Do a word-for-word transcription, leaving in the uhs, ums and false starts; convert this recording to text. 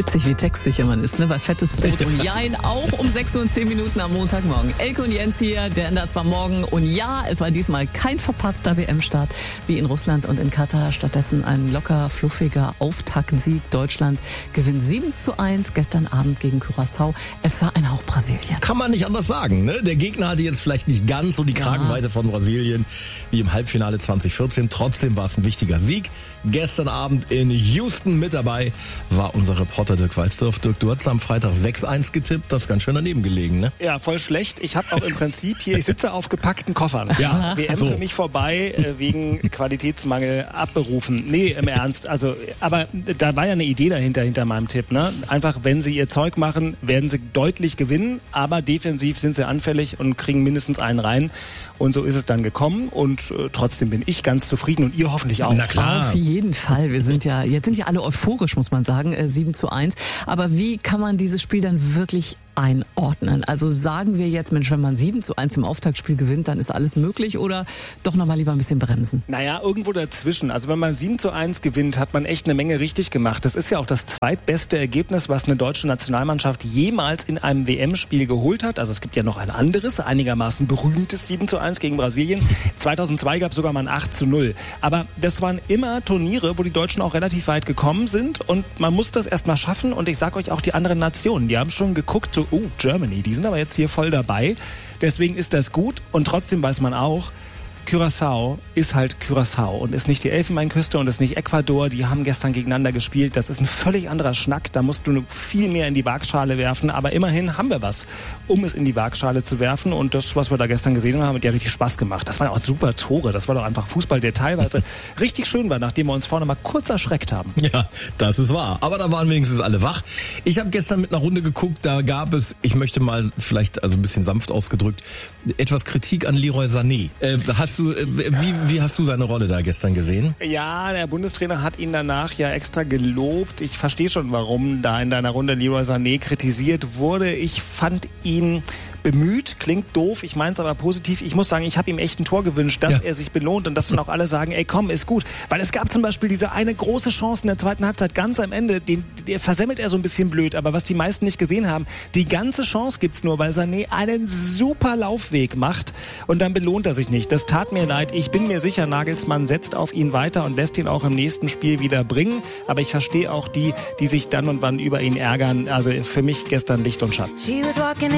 Witzig, wie textsicher man ist, ne? Bei fettes Brot und Jein auch um sechs Uhr und zehn Minuten am Montagmorgen. Elke und Jens hier, der ändert zwar morgen. Und ja, es war diesmal kein verpatzter W M-Start wie in Russland und in Katar. Stattdessen ein locker, fluffiger Auftaktsieg. Deutschland gewinnt sieben zu eins gestern Abend gegen Curaçao. Es war ein Hauch Brasilien. Kann man nicht anders sagen, ne? Der Gegner hatte jetzt vielleicht nicht ganz so die Kragenweite ja. von Brasilien wie im Halbfinale zwanzig vierzehn. Trotzdem war es ein wichtiger Sieg. Gestern Abend in Houston mit dabei war unser Reporter Dirk Walzdorf. Dirk, du hast am Freitag sechs eins getippt. Das ist ganz schön daneben gelegen, ne? Ja, voll schlecht. Ich habe auch im Prinzip hier, ich sitze auf gepackten Koffern. Ja, W M so. für mich vorbei, äh, wegen Qualitätsmangel abberufen. Nee, im Ernst. Also, aber da war ja eine Idee dahinter, hinter meinem Tipp, ne? Einfach, wenn sie ihr Zeug machen, werden sie deutlich gewinnen, aber defensiv sind sie anfällig und kriegen mindestens einen rein. Und so ist es dann gekommen und äh, trotzdem bin ich ganz zufrieden und ihr hoffentlich auch. Na klar. Auf jeden Fall. Wir sind ja, jetzt sind ja alle euphorisch, muss man sagen, äh, sieben zu eins. Aber wie kann man dieses Spiel dann wirklich einordnen? Also sagen wir jetzt, Mensch, wenn man sieben zu eins im Auftaktspiel gewinnt, dann ist alles möglich oder doch nochmal lieber ein bisschen bremsen? Naja, irgendwo dazwischen. Also wenn man sieben zu eins gewinnt, hat man echt eine Menge richtig gemacht. Das ist ja auch das zweitbeste Ergebnis, was eine deutsche Nationalmannschaft jemals in einem W M-Spiel geholt hat. Also es gibt ja noch ein anderes, einigermaßen berühmtes sieben zu eins gegen Brasilien. zweitausendzwei gab es sogar mal ein acht zu null. Aber das waren immer Turniere, wo die Deutschen auch relativ weit gekommen sind und man muss das erstmal schaffen. Und ich sage euch auch, die anderen Nationen, die haben schon geguckt, so, oh, Germany, die sind aber jetzt hier voll dabei. Deswegen ist das gut und trotzdem weiß man auch, Curaçao ist halt Curaçao und ist nicht die Elfenbeinküste und ist nicht Ecuador. Die haben gestern gegeneinander gespielt. Das ist ein völlig anderer Schnack. Da musst du viel mehr in die Waagschale werfen. Aber immerhin haben wir was, um es in die Waagschale zu werfen. Und das, was wir da gestern gesehen haben, hat ja richtig Spaß gemacht. Das waren auch super Tore. Das war doch einfach Fußball, der teilweise richtig schön war, nachdem wir uns vorne mal kurz erschreckt haben. Ja, das ist wahr. Aber da waren wenigstens alle wach. Ich habe gestern mit einer Runde geguckt. Da gab es, ich möchte mal vielleicht, also ein bisschen sanft ausgedrückt, etwas Kritik an Leroy Sané. Äh, hast du, wie, wie hast du seine Rolle da gestern gesehen? Ja, der Bundestrainer hat ihn danach ja extra gelobt. Ich verstehe schon, warum da in deiner Runde Leroy Sané kritisiert wurde. Ich fand ihn bemüht, klingt doof, ich meine es aber positiv. Ich muss sagen, ich habe ihm echt ein Tor gewünscht, dass ja. er sich belohnt und dass dann auch alle sagen, ey komm, ist gut. Weil es gab zum Beispiel diese eine große Chance in der zweiten Halbzeit, ganz am Ende, den, den versemmelt er so ein bisschen blöd, aber was die meisten nicht gesehen haben, die ganze Chance gibt's nur, weil Sané einen super Laufweg macht und dann belohnt er sich nicht. Das tat mir leid. Ich bin mir sicher, Nagelsmann setzt auf ihn weiter und lässt ihn auch im nächsten Spiel wieder bringen, aber ich verstehe auch die, die sich dann und wann über ihn ärgern. Also für mich gestern Licht und Schatten.